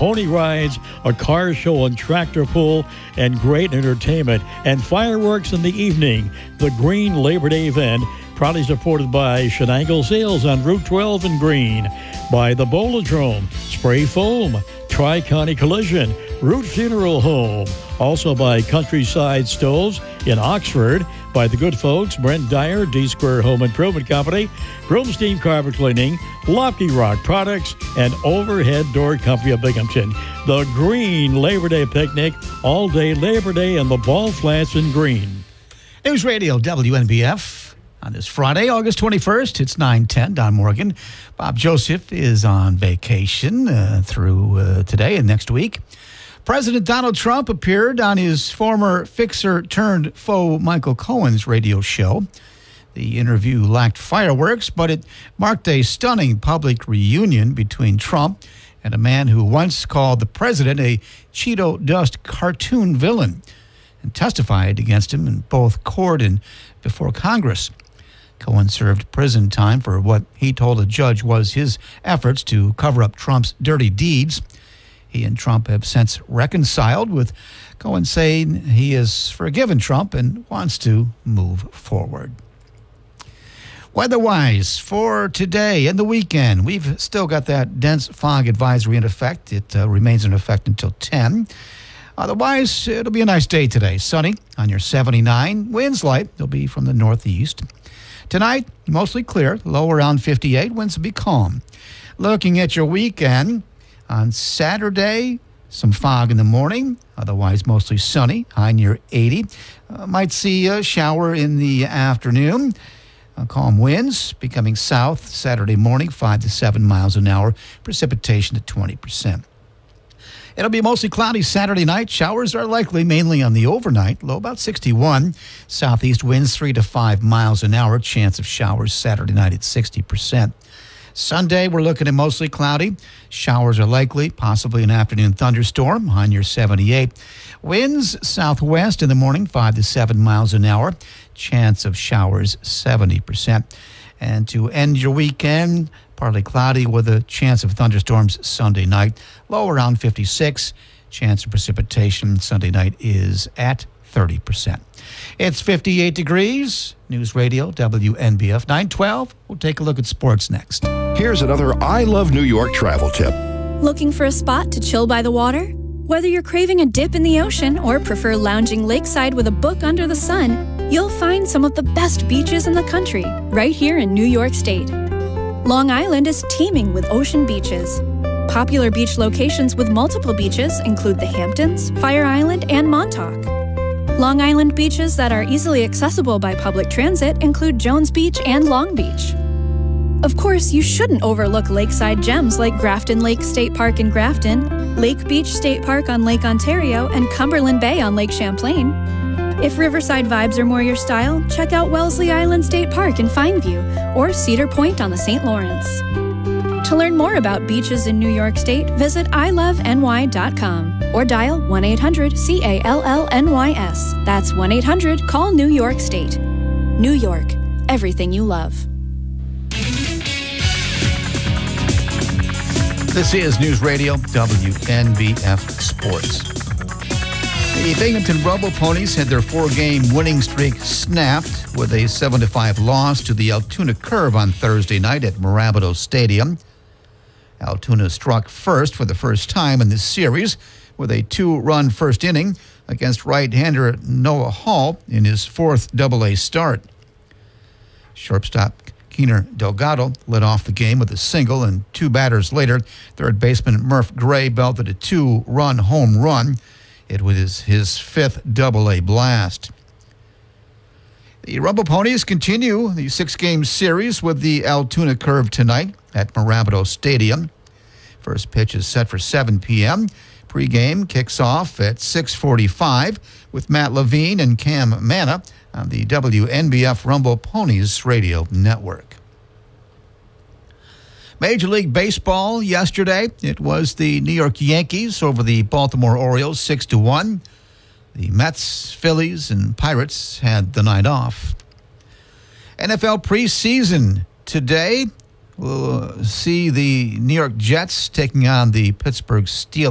pony rides, a car show and tractor pull, and great entertainment and fireworks in the evening. The Green Labor Day event, proudly supported by Shenango Sales on Route 12 in Green, by the Bolodrome, Spray Foam, Tri-County Collision, Root Funeral Home, also by Countryside Stoves in Oxford, by the good folks Brent Dyer, D-Square Home Improvement Company, Broomstein Carpet Cleaning, Lofty Rock Products, and Overhead Door Company of Binghamton. The Green Labor Day Picnic, all day Labor Day in the Ball Flats in Green. News Radio WNBF. On this Friday, August 21st, it's 9:10. Don Morgan. Bob Joseph is on vacation through today and next week. President Donald Trump appeared on his former fixer-turned-foe Michael Cohen's radio show. The interview lacked fireworks, but it marked a stunning public reunion between Trump and a man who once called the president a Cheeto dust cartoon villain and testified against him in both court and before Congress. Cohen served prison time for what he told a judge was his efforts to cover up Trump's dirty deeds. He and Trump have since reconciled, with Cohen saying he has forgiven Trump and wants to move forward. Weather-wise, for today and the weekend, we've still got that dense fog advisory in effect. It remains in effect until 10. Otherwise, it'll be a nice day today. Sunny on your 79. Winds light. They'll be from the northeast. Tonight, mostly clear. Low around 58. Winds will be calm. Looking at your weekend, on Saturday, some fog in the morning. Otherwise, mostly sunny. High near 80. Might see a shower in the afternoon. Calm winds becoming south Saturday morning, 5 to 7 miles an hour. Precipitation at 20%. It'll be mostly cloudy Saturday night. Showers are likely mainly on the overnight. Low about 61. Southeast winds 3 to 5 miles an hour. Chance of showers Saturday night at 60%. Sunday, we're looking at mostly cloudy. Showers are likely, possibly an afternoon thunderstorm. High near 78. Winds southwest in the morning, 5 to 7 miles an hour. Chance of showers 70%. And to end your weekend, partly cloudy with a chance of thunderstorms Sunday night. Low around 56. Chance of precipitation Sunday night is at 30%. It's 58 degrees. News Radio WNBF 912. We'll take a look at sports next. Here's another I Love New York travel tip. Looking for a spot to chill by the water? Whether you're craving a dip in the ocean or prefer lounging lakeside with a book under the sun, you'll find some of the best beaches in the country right here in New York State. Long Island is teeming with ocean beaches. Popular beach locations with multiple beaches include the Hamptons, Fire Island, and Montauk. Long Island beaches that are easily accessible by public transit include Jones Beach and Long Beach. Of course, you shouldn't overlook lakeside gems like Grafton Lake State Park in Grafton, Lake Beach State Park on Lake Ontario, and Cumberland Bay on Lake Champlain. If Riverside vibes are more your style, check out Wellesley Island State Park in Fineview or Cedar Point on the St. Lawrence. To learn more about beaches in New York State, visit iloveny.com or dial 1-800-CALLNYS. That's 1-800-CALL-NEW YORK State. New York, everything you love. This is News Radio WNBF Sports. The Binghamton Rumble Ponies had their 4-game winning streak snapped with a 7-5 loss to the Altoona Curve on Thursday night at Mirabito Stadium. Altoona struck first for the first time in this series with a 2-run first inning against right-hander Noah Hall in his 4th AA start. Shortstop Keener Delgado led off the game with a single, and 2 batters later, third baseman Murph Gray belted a 2-run home run. It was his 5th AA blast. The Rumble Ponies continue the 6-game series with the Altoona Curve tonight at Mirabito Stadium. First pitch is set for 7 p.m. Pre-game kicks off at 6:45 with Matt Levine and Cam Manna on the WNBF Rumble Ponies radio network. Major League Baseball yesterday, it was the New York Yankees over the Baltimore Orioles 6-1. The Mets, Phillies, and Pirates had the night off. NFL preseason today. We'll see the New York Jets taking on the Pittsburgh Steelers.